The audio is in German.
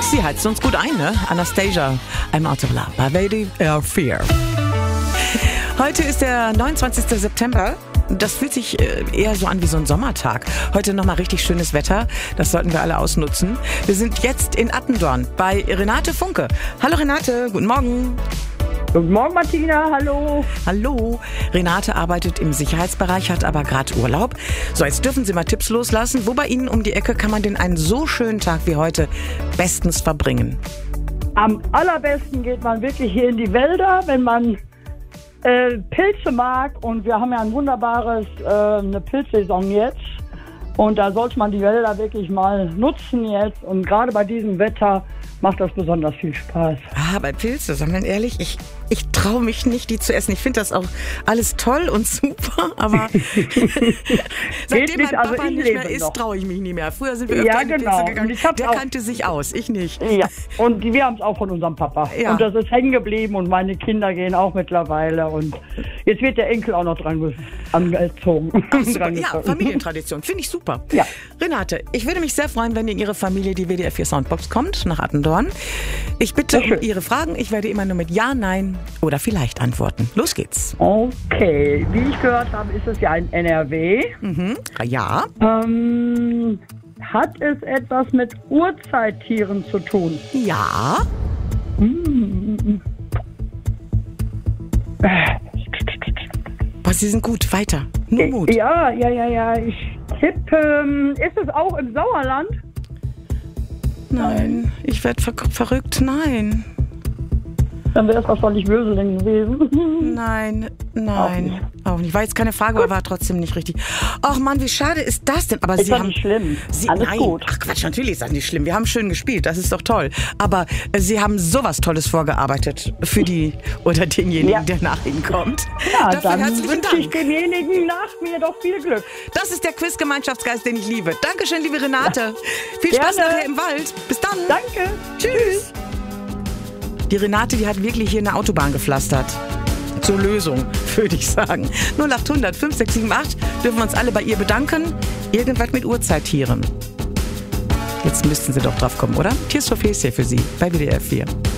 Sie heizt uns gut ein, ne? Anastasia, I'm Out of Love bei WDR 4. Heute ist der 29. September. Das fühlt sich eher so an wie so ein Sommertag. Heute nochmal richtig schönes Wetter. Das sollten wir alle ausnutzen. Wir sind jetzt in Attendorn bei Renate Funke. Hallo Renate, guten Morgen. Guten Morgen, Martina, hallo. Hallo. Renate arbeitet im Sicherheitsbereich, hat aber gerade Urlaub. So, jetzt dürfen Sie mal Tipps loslassen. Wo bei Ihnen um die Ecke kann man denn einen so schönen Tag wie heute bestens verbringen? Am allerbesten geht man wirklich hier in die Wälder, wenn man Pilze mag. Und wir haben ja ein wunderbares eine Pilzsaison jetzt. Und da sollte man die Wälder wirklich mal nutzen jetzt. Und gerade bei diesem Wetter macht das besonders viel Spaß. Ah, bei Pilze, sagen wir ehrlich, ich traue mich nicht, die zu essen. Ich finde das auch alles toll und super, aber seitdem mein Papa nicht mehr isst, traue ich mich nicht mehr. Früher sind wir öfter in die Pilze gegangen. Der kannte sich aus, ich nicht. Ja, und wir haben es auch von unserem Papa. Ja. Und das ist hängen geblieben und meine Kinder gehen auch mittlerweile. Und jetzt wird der Enkel auch noch dran angezogen. Ja, Familientradition, finde ich super. Ja. Renate, ich würde mich sehr freuen, wenn in Ihre Familie die WDR 4 Soundbox kommt, nach Attendorn. Ich bitte um Ihre Fragen. Ich werde immer nur mit Ja, Nein oder vielleicht antworten. Los geht's. Okay, wie ich gehört habe, ist es ja ein NRW. Mhm. Ja. Hat es etwas mit Urzeittieren zu tun? Ja. Boah, Sie sind gut. Weiter. Nur Mut. Ja. Ich tippe, ist es auch im Sauerland? Nein, ich werde verrückt. Nein. Dann wäre es wahrscheinlich Wöseling gewesen. Nein. Auch nicht. War jetzt keine Frage, aber war trotzdem nicht richtig. Ach Mann, wie schade ist das denn? Aber ist doch nicht schlimm. Alles gut. Ach Quatsch, natürlich ist das nicht schlimm. Wir haben schön gespielt, das ist doch toll. Aber Sie haben sowas Tolles vorgearbeitet für die oder denjenigen, der nach Ihnen kommt. Ja, dafür dann herzlichen wünsche ich Dank. demjenigen nach mir doch viel Glück. Das ist der Quizgemeinschaftsgeist, den ich liebe. Dankeschön, liebe Renate. Viel Spaß Gerne. nachher im Wald. Bis dann. Danke. Tschüss. Die Renate, die hat wirklich hier eine Autobahn gepflastert. Zur Lösung, würde ich sagen. 0800 5678 dürfen wir uns alle bei ihr bedanken. Irgendwas mit Urzeittieren. Jetzt müssten Sie doch drauf kommen, oder? Tears for Fears hier für Sie bei WDR 4.